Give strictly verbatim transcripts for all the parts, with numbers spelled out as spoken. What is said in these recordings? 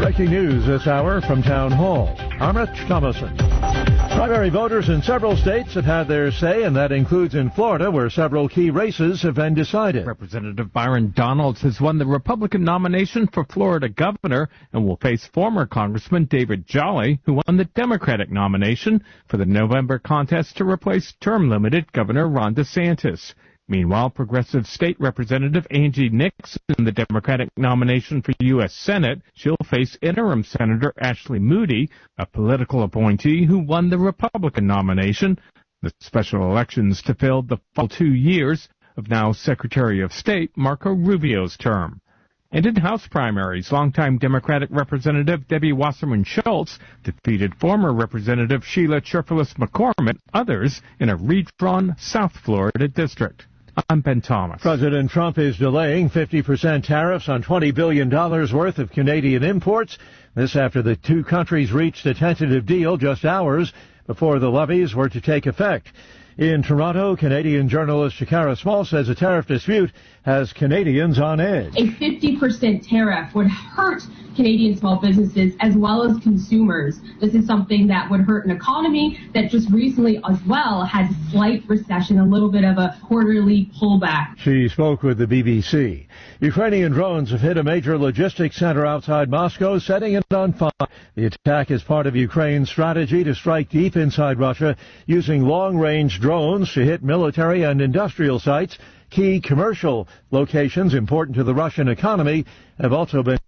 Breaking news this hour from Town Hall. I'm Rich Thomason. Primary voters in several states have had their say, and that includes in Florida, where several key races have been decided. Representative Byron Donalds has won the Republican nomination for Florida governor and will face former Congressman David Jolly, who won the Democratic nomination for the November contest to replace term-limited Governor Ron DeSantis. Meanwhile, progressive state representative Angie Nixon in the Democratic nomination for U S Senate. She'll face interim Senator Ashley Moody, a political appointee who won the Republican nomination. The special elections to fill the full two years of now Secretary of State Marco Rubio's term. And in House primaries, longtime Democratic Representative Debbie Wasserman Schultz defeated former Representative Sheila Cherfilus McCormick, others in a redrawn South Florida district. I'm Ben Thomas. President Trump is delaying fifty percent tariffs on twenty billion dollars worth of Canadian imports. This after the two countries reached a tentative deal just hours before the levies were to take effect. In Toronto, Canadian journalist Shakara Small says a tariff dispute has Canadians on edge. A fifty percent tariff would hurt Canadian small businesses as well as consumers. This is something that would hurt an economy that just recently as well had slight recession, a little bit of a quarterly pullback. She spoke with the B B C. Ukrainian drones have hit a major logistics center outside Moscow, setting it on fire. The attack is part of Ukraine's strategy to strike deep inside Russia, using long-range drones to hit military and industrial sites. Key commercial locations important to the Russian economy have also been...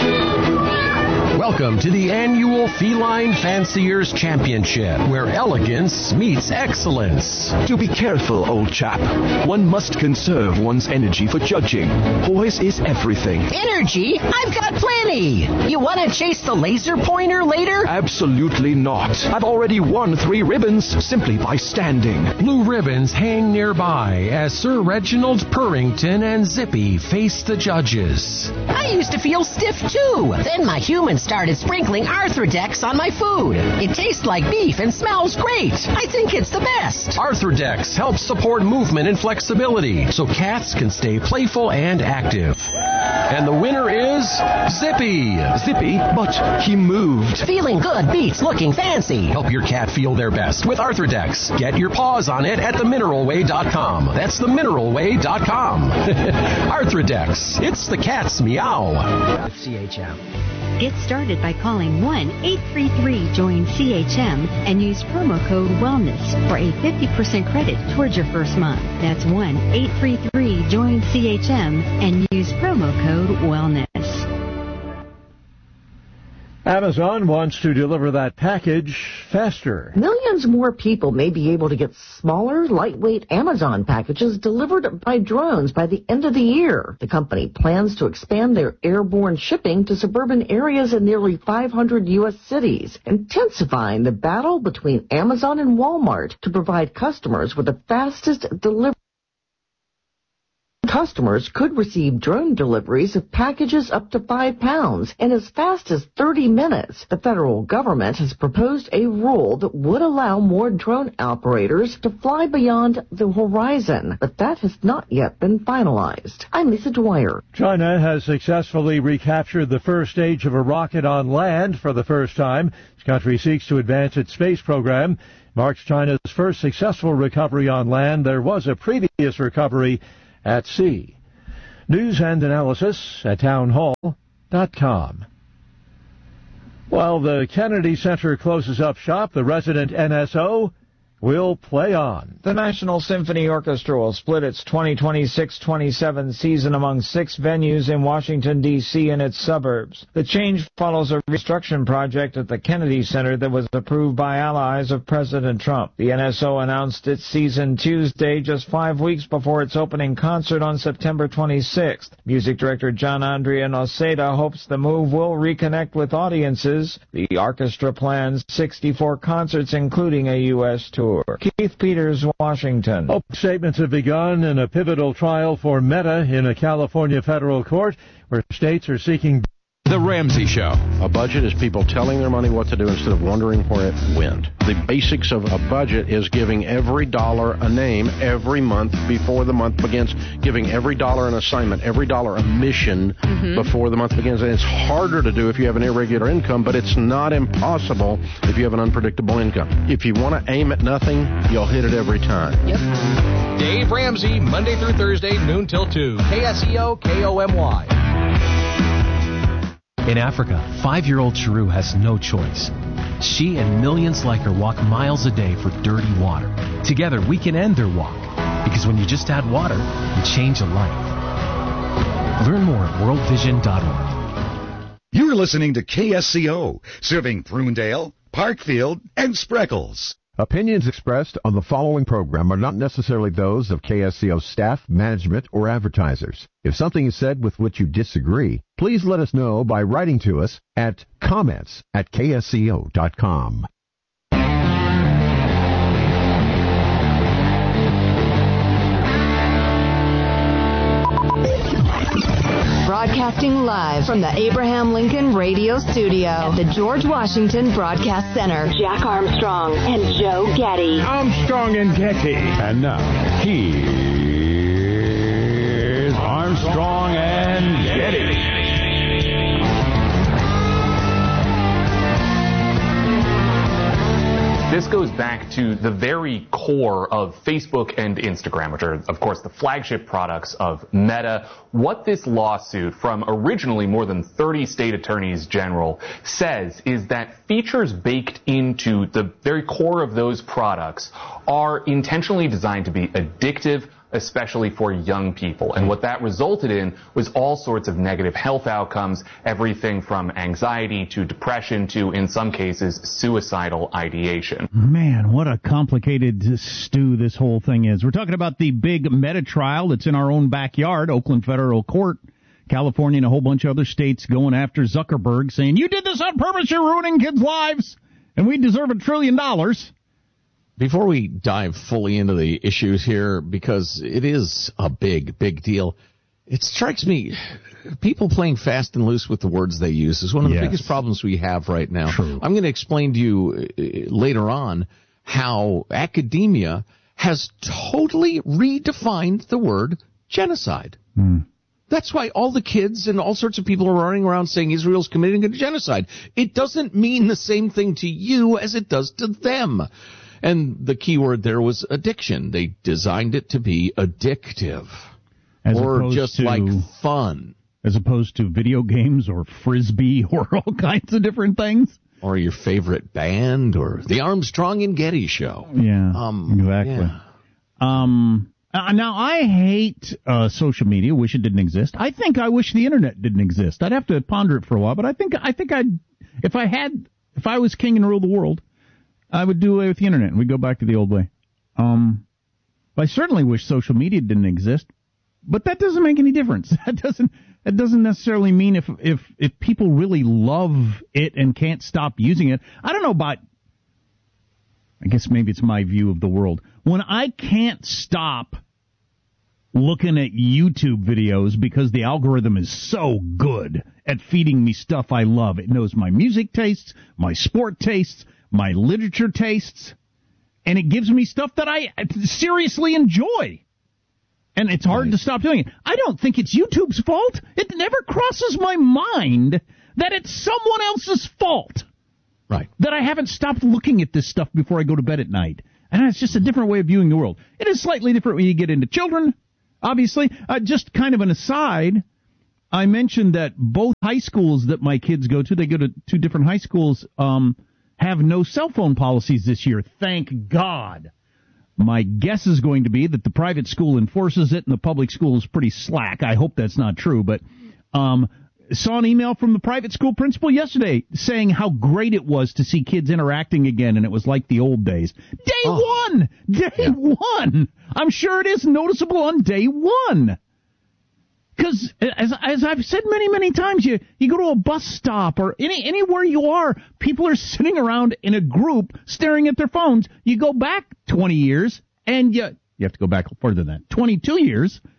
Welcome to the annual Feline Fanciers Championship, where elegance meets excellence. Do be careful, old chap. One must conserve one's energy for judging. Poise is everything. Energy? I've got plenty. You want to chase the laser pointer later? Absolutely not. I've already won three ribbons simply by standing. Blue ribbons hang nearby as Sir Reginald Purrington and Zippy face the judges. I used to feel stiff too. Then my humans started sprinkling Arthrodex on my food. It tastes like beef and smells great. I think it's the best. Arthrodex helps support movement and flexibility so cats can stay playful and active. And the winner is Zippy. Zippy, but he moved. Feeling good beats looking fancy. Help your cat feel their best with Arthrodex. Get your paws on it at the mineral way dot com. That's the mineral way dot com. Arthrodex. It's the cat's meow. C H M. Get started by calling one eight three three join C H M and use promo code WELLNESS for a fifty percent credit towards your first month. That's one eight three three join C H M and use promo code WELLNESS. Amazon wants to deliver that package faster. Millions more people may be able to get smaller, lightweight Amazon packages delivered by drones by the end of the year. The company plans to expand their airborne shipping to suburban areas in nearly five hundred U S cities, intensifying the battle between Amazon and Walmart to provide customers with the fastest delivery. Customers could receive drone deliveries of packages up to five pounds in as fast as thirty minutes. The federal government has proposed a rule that would allow more drone operators to fly beyond the horizon, but that has not yet been finalized. I'm Lisa Dwyer. China has successfully recaptured the first stage of a rocket on land for the first time. The country seeks to advance its space program. Marks China's first successful recovery on land. There was a previous recovery at sea. News and analysis at town hall dot com. While the Kennedy Center closes up shop, the resident N S O will play on. The National Symphony Orchestra will split its twenty twenty-six twenty-seven season among six venues in Washington, D C and its suburbs. The change follows a reconstruction project at the Kennedy Center that was approved by allies of President Trump. The N S O announced its season Tuesday, just five weeks before its opening concert on September twenty-sixth. Music director John Andrea Noceda hopes the move will reconnect with audiences. The orchestra plans sixty-four concerts, including a U S tour. Keith Peters, Washington. Oh, statements have begun in a pivotal trial for Meta in a California federal court where states are seeking The Ramsey Show. A budget is people telling their money what to do instead of wondering where it went. The basics of a budget is giving every dollar a name every month before the month begins, giving every dollar an assignment, every dollar a mission mm-hmm. before the month begins. And it's harder to do if you have an irregular income, but it's not impossible if you have an unpredictable income. If you want to aim at nothing, you'll hit it every time. Yep. Dave Ramsey, Monday through Thursday, noon till two. K S E O, K O M Y. In Africa, five-year-old Chiru has no choice. She and millions like her walk miles a day for dirty water. Together, we can end their walk. Because when you just add water, you change a life. Learn more at world vision dot org. You're listening to K S C O, serving Prunedale, Parkfield, and Spreckles. Opinions expressed on the following program are not necessarily those of K S C O staff, management, or advertisers. If something is said with which you disagree, please let us know by writing to us at comments at K S C O dot com. Broadcasting live from the Abraham Lincoln Radio Studio at the George Washington Broadcast Center. Jack Armstrong and Joe Getty. Armstrong and Getty. And now, here's Armstrong and Getty. This goes back to the very core of Facebook and Instagram, which are, of course, the flagship products of Meta. What this lawsuit from originally more than thirty state attorneys general says is that features baked into the very core of those products are intentionally designed to be addictive, especially for young people. And what that resulted in was all sorts of negative health outcomes, everything from anxiety to depression to, in some cases, suicidal ideation. Man, what a complicated stew this whole thing is. We're talking about the big Meta trial that's in our own backyard, Oakland Federal Court. California and a whole bunch of other states going after Zuckerberg, saying, you did this on purpose, you're ruining kids' lives, and we deserve a trillion dollars. Before we dive fully into the issues here, because it is a big, big deal, it strikes me people playing fast and loose with the words they use is one of the yes. biggest problems we have right now. True. I'm going to explain to you later on how academia has totally redefined the word genocide. Mm. That's why all the kids and all sorts of people are running around saying Israel's committing a genocide. It doesn't mean the same thing to you as it does to them. And the key word there was addiction. They designed it to be addictive. As or just to, like fun. As opposed to video games or Frisbee or all kinds of different things. Or your favorite band or the Armstrong and Getty show. Yeah, um, exactly. Yeah. Um, uh, now, I hate uh, social media, wish it didn't exist. I think I wish the Internet didn't exist. I'd have to ponder it for a while, but I think I think I'd, if I had, if I was king and ruled the world, I would do away with the Internet, and we'd go back to the old way. Um, I certainly wish social media didn't exist, but that doesn't make any difference. That doesn't that doesn't necessarily mean if if if people really love it and can't stop using it. I don't know about. I guess maybe it's my view of the world. When I can't stop looking at YouTube videos because the algorithm is so good at feeding me stuff I love. It knows my music tastes, my sport tastes, my literature tastes, and it gives me stuff that I seriously enjoy. And it's hard right. to stop doing it. I don't think it's YouTube's fault. It never crosses my mind that it's someone else's fault. Right. That I haven't stopped looking at this stuff before I go to bed at night. And it's just a different way of viewing the world. It is slightly different when you get into children, obviously. Uh, just kind of an aside, I mentioned that both high schools that my kids go to, they go to two different high schools, um, have no cell phone policies this year. Thank God. My guess is going to be that the private school enforces it and the public school is pretty slack. I hope that's not true, but um, saw an email from the private school principal yesterday saying how great it was to see kids interacting again, and it was like the old days. Day oh. one! Day yeah. one! I'm sure it is noticeable on day one. Because, as, as I've said many, many times, you, you go to a bus stop or any anywhere you are, people are sitting around in a group staring at their phones. You go back twenty years, and you, you have to go back further than that, twenty-two years,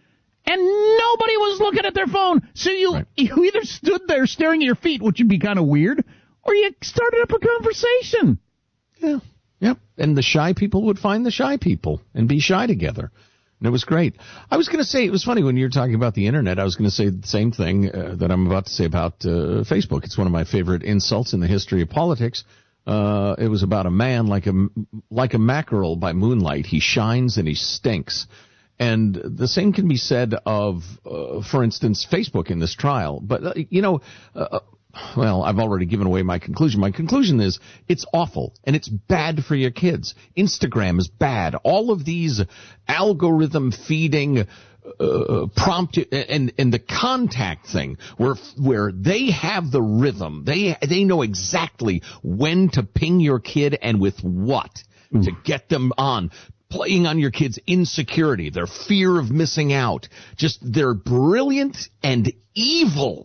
and nobody was looking at their phone. So you, right. you either stood there staring at your feet, which would be kind of weird, or you started up a conversation. Yeah. Yep. And the shy people would find the shy people and be shy together. And it was great. I was going to say, it was funny when you were talking about the Internet, I was going to say the same thing uh, that I'm about to say about uh, Facebook. It's one of my favorite insults in the history of politics. Uh, it was about a man like a, like a mackerel by moonlight. He shines and he stinks. And the same can be said of, uh, for instance, Facebook in this trial. But, uh, you know, uh, well, I've already given away my conclusion. My conclusion is it's awful, and it's bad for your kids. Instagram is bad. All of these algorithm-feeding uh, prompt and and the contact thing, where where they have the rhythm. They they know exactly when to ping your kid and with what Oof. to get them on. Playing on your kids' insecurity, their fear of missing out. Just they're brilliant and evil.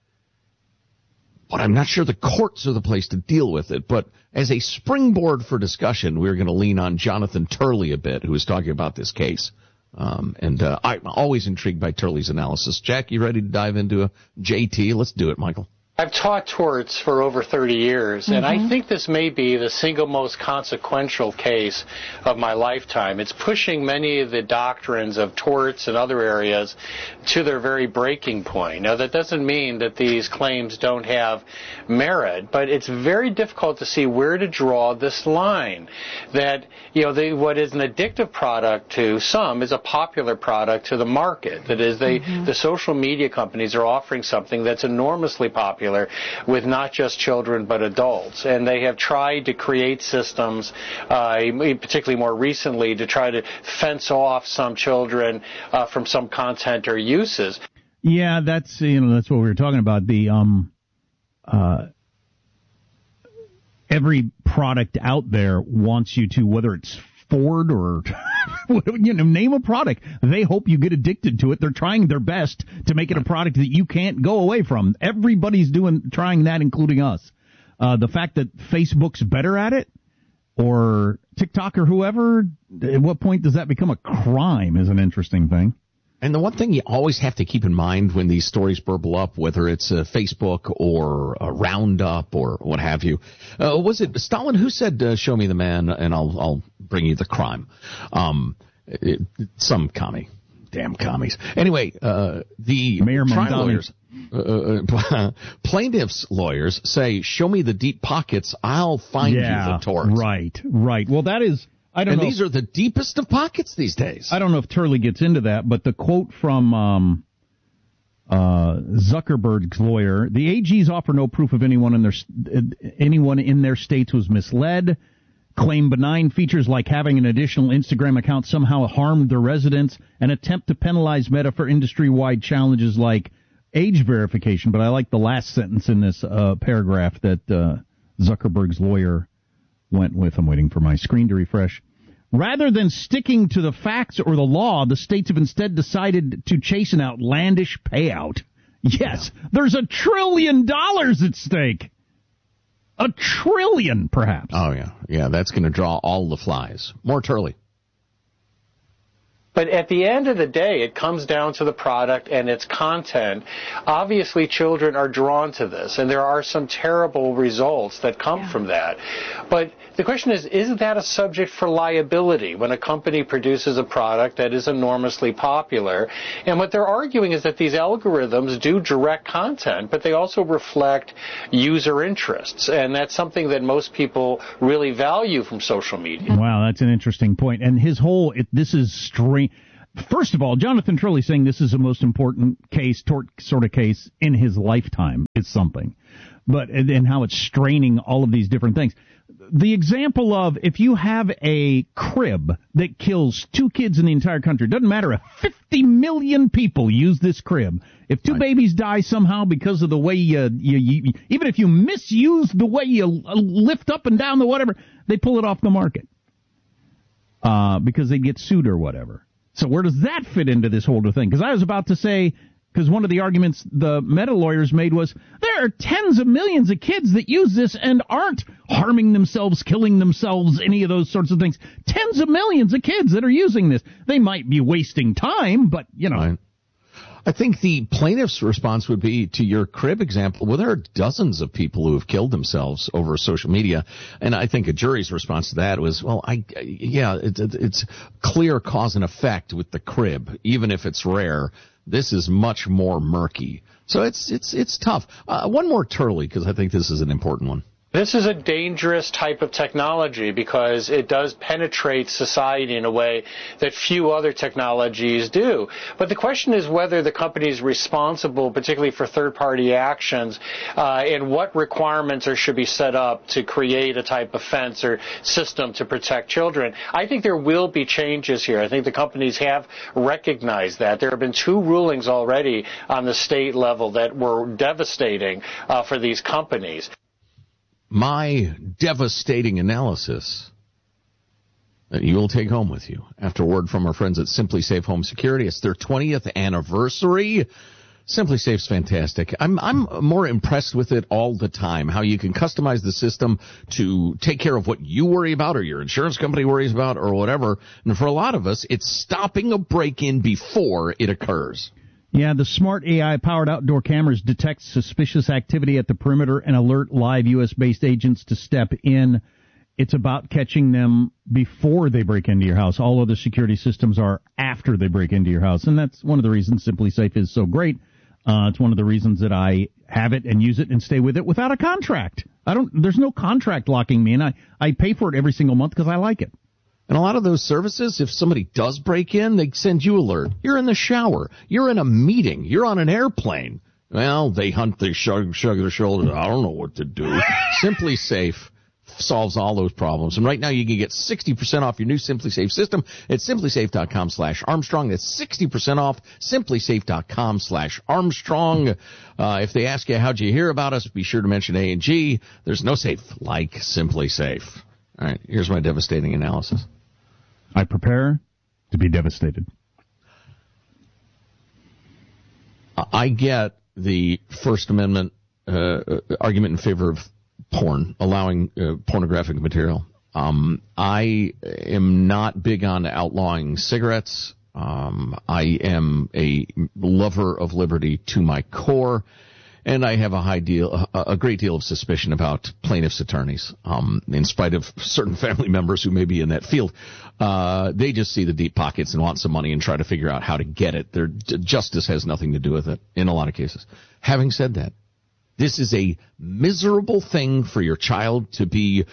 But I'm not sure the courts are the place to deal with it. But as a springboard for discussion, we're going to lean on Jonathan Turley a bit, who is talking about this case. Um, and uh, I'm always intrigued by Turley's analysis. Jack, you ready to dive into a J T? Let's do it, Michael. I've taught torts for over thirty years, and mm-hmm. I think this may be the single most consequential case of my lifetime. It's pushing many of the doctrines of torts and other areas to their very breaking point. Now, that doesn't mean that these claims don't have merit, but it's very difficult to see where to draw this line. That, you know, the, what is an addictive product to some is a popular product to the market. That is, they, mm-hmm. the social media companies are offering something that's enormously popular with not just children but adults, and they have tried to create systems, uh, particularly more recently, to try to fence off some children uh, from some content or uses. Yeah, that's you know that's what we were talking about. The um, uh, every product out there wants you to, whether it's Ford or you know, name a product. They hope you get addicted to it. They're trying their best to make it a product that you can't go away from. Everybody's doing trying that, including us. Uh, the fact that Facebook's better at it, or TikTok or whoever, at what point does that become a crime is an interesting thing. And the one thing you always have to keep in mind when these stories burble up, whether it's uh, Facebook or a Roundup or what have you, uh, was it Stalin who said, uh, show me the man and I'll I'll bring you the crime? Um, it, some commie. Damn commies. Anyway, uh, the Mayor trial lawyers, uh, uh, plaintiffs' lawyers say, show me the deep pockets, I'll find yeah, you the torts. Right, right. Well, that is... I don't and know these if, are the deepest of pockets these days. I don't know if Turley gets into that, but the quote from um, uh, Zuckerberg's lawyer: the A Gs offer no proof of anyone in their anyone in their states was misled. Claim benign features like having an additional Instagram account somehow harmed their residents, and attempt to penalize Meta for industry-wide challenges like age verification. But I like the last sentence in this uh, paragraph that uh, Zuckerberg's lawyer went with. I'm waiting for my screen to refresh. Rather than sticking to the facts or the law, the states have instead decided to chase an outlandish payout. Yes, yeah. There's a trillion dollars at stake. A trillion, perhaps. Oh, yeah. Yeah, that's going to draw all the flies. More Turley. But at the end of the day, it comes down to the product and its content. Obviously, children are drawn to this, and there are some terrible results that come yeah. from that. But the question is, is that a subject for liability when a company produces a product that is enormously popular? And what they're arguing is that these algorithms do direct content, but they also reflect user interests. And that's something that most people really value from social media. Wow, that's an interesting point. And his whole, it, this is strange. First of all, Jonathan Turley saying this is the most important case, tort sort of case in his lifetime is something. But, and, and how it's straining all of these different things. The example of if you have a crib that kills two kids in the entire country, it doesn't matter if fifty million people use this crib. If two right. babies die somehow because of the way you, you, you, even if you misuse the way you lift up and down the whatever, they pull it off the market. Uh, because they get sued or whatever. So where does that fit into this whole thing? Because I was about to say, because one of the arguments the Meta lawyers made was there are tens of millions of kids that use this and aren't harming themselves, killing themselves, any of those sorts of things. Tens of millions of kids that are using this. They might be wasting time, but, you know. Right. I think the plaintiff's response would be, to your crib example, well, there are dozens of people who have killed themselves over social media. And I think a jury's response to that was, well, I, yeah, it's, it's clear cause and effect with the crib, even if it's rare. This is much more murky. So it's, it's, it's tough. Uh, one more Turley, because I think this is an important one. This is a dangerous type of technology because it does penetrate society in a way that few other technologies do. But the question is whether the company is responsible, particularly for third-party actions, uh, and what requirements are, should be set up to create a type of fence or system to protect children. I think there will be changes here. I think the companies have recognized that. There have been two rulings already on the state level that were devastating uh, for these companies. My devastating analysis that you will take home with you after word from our friends at Simply Safe Home Security. It's their twentieth anniversary. Simply Safe's fantastic. I'm I'm more impressed with it all the time, how you can customize the system to take care of what you worry about or your insurance company worries about or whatever. And for a lot of us, it's stopping a break-in before it occurs. Yeah, the smart A I-powered outdoor cameras detect suspicious activity at the perimeter and alert live U S-based agents to step in. It's about catching them before they break into your house. All other security systems are after they break into your house, and that's one of the reasons Simply Safe is so great. Uh, it's one of the reasons that I have it and use it and stay with it without a contract. I don't. There's no contract locking me in. I, I pay for it every single month because I like it. And a lot of those services, if somebody does break in, they send you alert. You're in the shower. You're in a meeting. You're on an airplane. Well, they hunt, they shrug, shrug their shoulders. I don't know what to do. Simply Safe solves all those problems. And right now you can get sixty percent off your new Simply Safe system at simplysafe.com slash Armstrong. That's sixty percent off simplysafe.com slash Armstrong. Uh, if they ask you, how'd you hear about us, be sure to mention A and G. There's no safe like Simply Safe. All right, here's my devastating analysis. I prepare to be devastated. I get the First Amendment uh, argument in favor of porn, allowing uh, pornographic material. Um, I am not big on outlawing cigarettes. Um, I am a lover of liberty to my core. And I have a high deal, a great deal of suspicion about plaintiffs' attorneys, um, in spite of certain family members who may be in that field. Uh, they just see the deep pockets and want some money and try to figure out how to get it. Their justice has nothing to do with it in a lot of cases. Having said that, this is a miserable thing for your child to be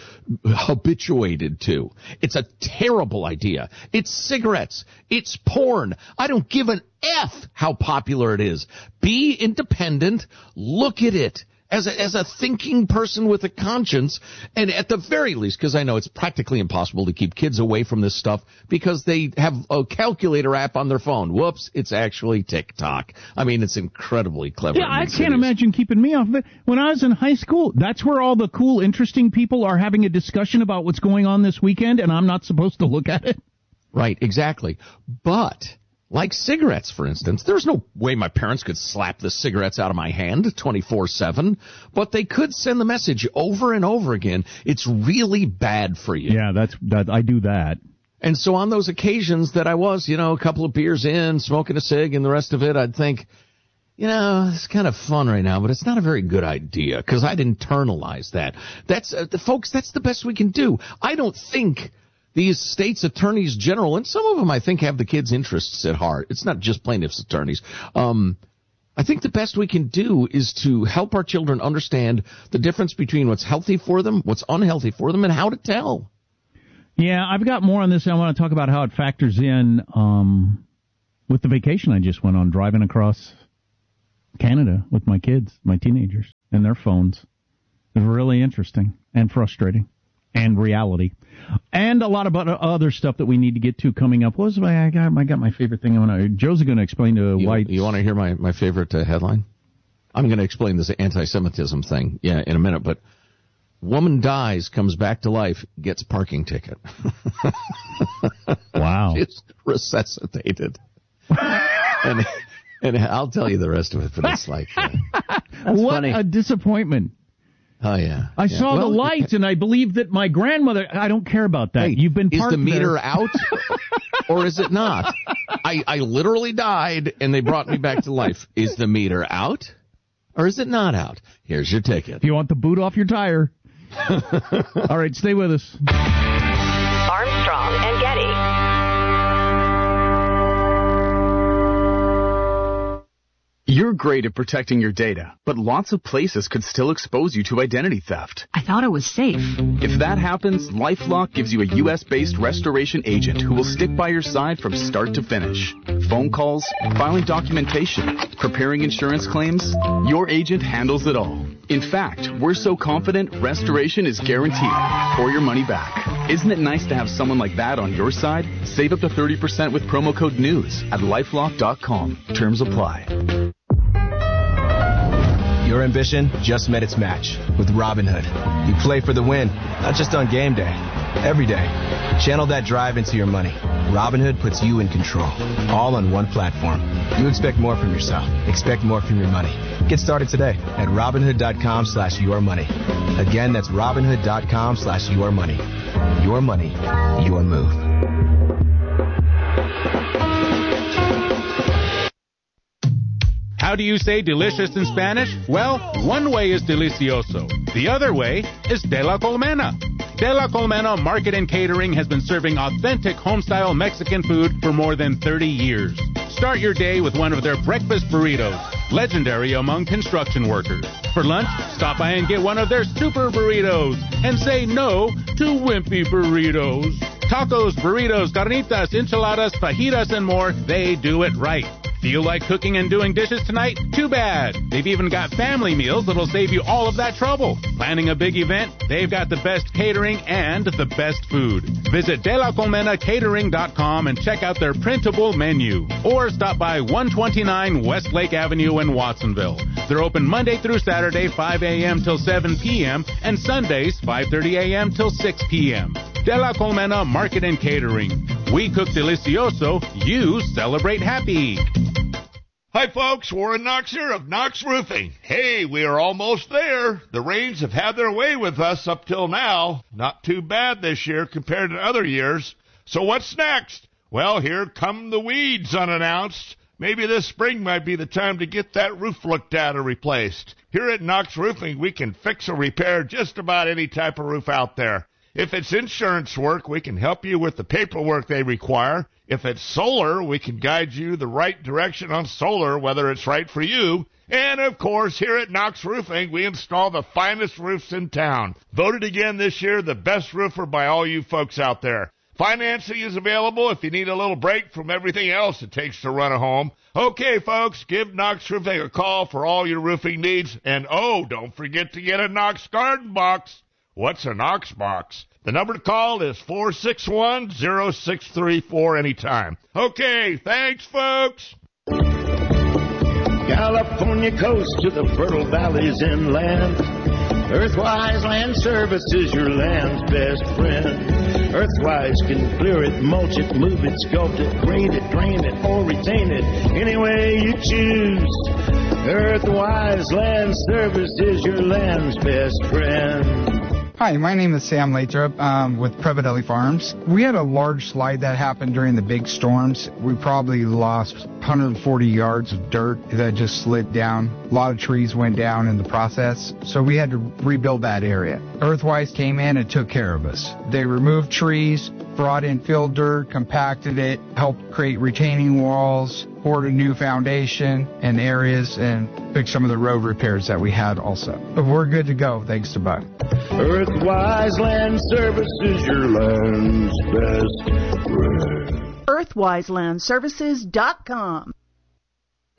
habituated to. It's a terrible idea. It's cigarettes. It's porn. I don't give an F how popular it is. Be independent. Look at it as a, as a thinking person with a conscience. And at the very least, because I know it's practically impossible to keep kids away from this stuff because they have a calculator app on their phone. Whoops, it's actually TikTok. I mean, it's incredibly clever. Yeah, I can't imagine keeping me off of it. When I was in high school, that's where all the cool, interesting people are having a discussion about what's going on this weekend, and I'm not supposed to look at it. Right, exactly. But like cigarettes, for instance, there's no way my parents could slap the cigarettes out of my hand twenty-four seven, but they could send the message over and over again. It's really bad for you. Yeah, that's that. I do that. And so on those occasions that I was, you know, a couple of beers in, smoking a cig and the rest of it, I'd think, you know, it's kind of fun right now, but it's not a very good idea because I'd internalize that. That's, uh, folks, that's the best we can do. I don't think these states' attorneys general, and some of them I think have the kids' interests at heart. It's not just plaintiffs' attorneys. Um, I think the best we can do is to help our children understand the difference between what's healthy for them, what's unhealthy for them, and how to tell. Yeah, I've got more on this. I want to talk about how it factors in um, with the vacation I just went on, driving across Canada with my kids, my teenagers, and their phones. It was really interesting and frustrating. And reality, and a lot of other stuff that we need to get to coming up. What was my I got? I got my favorite thing. I want to. Joe's going to explain to you, White. You want to hear my my favorite uh, headline? I'm going to explain this anti-Semitism thing, yeah, in a minute. But woman dies, comes back to life, gets parking ticket. Wow, she's resuscitated. and and I'll tell you the rest of it, but it's like uh, what funny. a disappointment. Oh, yeah. I yeah. saw well, the lights, and I believe that my grandmother, I don't care about that. Hey, You've been Is parked the meter there. out? or is it not? I, I literally died, and they brought me back to life. Is the meter out, or is it not out? Here's your ticket. If you want the boot off your tire. All right, stay with us. Armstrong and Getty. You're great at protecting your data, but lots of places could still expose you to identity theft. I thought it was safe. If that happens, LifeLock gives you a U S-based restoration agent who will stick by your side from start to finish. Phone calls, filing documentation, preparing insurance claims, your agent handles it all. In fact, we're so confident restoration is guaranteed or your money back. Isn't it nice to have someone like that on your side? Save up to thirty percent with promo code NEWS at lifelock dot com. Terms apply. Your ambition just met its match with Robinhood. You play for the win, not just on game day, every day. Channel that drive into your money. Robinhood puts you in control, all on one platform. You expect more from yourself. Expect more from your money. Get started today at Robinhood.com slash your money. Again, that's Robinhood.com slash your money. Your money, your move. How do you say delicious in Spanish? Well, one way is delicioso. The other way is de la colmena. De la Colmena Market and Catering has been serving authentic home-style Mexican food for more than thirty years. Start your day with one of their breakfast burritos, legendary among construction workers. For lunch, stop by and get one of their super burritos and say no to wimpy burritos. Tacos, burritos, carnitas, enchiladas, fajitas, and more, they do it right. Feel like cooking and doing dishes tonight? Too bad. They've even got family meals that'll save you all of that trouble. Planning a big event? They've got the best catering and the best food. Visit de la colmena catering dot com and check out their printable menu. Or stop by one twenty-nine Westlake Avenue in Watsonville. They're open Monday through Saturday, five a.m. till seven p.m. and Sundays, five thirty a.m. till six p.m. De la Colmena Market and Catering. We cook delicioso, you celebrate happy. Hi folks, Warren Knox here of Knox Roofing. Hey, we are almost there. The rains have had their way with us up till now. Not too bad this year compared to other years. So what's next? Well, here come the weeds unannounced. Maybe this spring might be the time to get that roof looked at or replaced. Here at Knox Roofing, we can fix or repair just about any type of roof out there. If it's insurance work, we can help you with the paperwork they require. If it's solar, we can guide you the right direction on solar, whether it's right for you. And, of course, here at Knox Roofing, we install the finest roofs in town. Voted again this year the best roofer by all you folks out there. Financing is available if you need a little break from everything else it takes to run a home. Okay, folks, give Knox Roofing a call for all your roofing needs. And, oh, don't forget to get a Knox Garden Box. What's a Knox Box? The number to call is four six one, zero six three four anytime. Okay, thanks, folks. California coast to the fertile valleys inland. Earthwise Land Services, your land's best friend. Earthwise can clear it, mulch it, move it, sculpt it, grade it, drain it, or retain it, any way you choose. Earthwise Land Services, your land's best friend. Hi, my name is Sam Lathrop um, with Previdelli Farms. We had a large slide that happened during the big storms. We probably lost one hundred forty yards of dirt that just slid down. A lot of trees went down in the process, so we had to rebuild that area. Earthwise came in and took care of us. They removed trees, brought in filled dirt, compacted it, helped create retaining walls, poured a new foundation in areas, and fixed some of the road repairs that we had also. But we're good to go, thanks to Bud. Earthwise Land Services, your land's best friend. Earthwise Land Services dot com.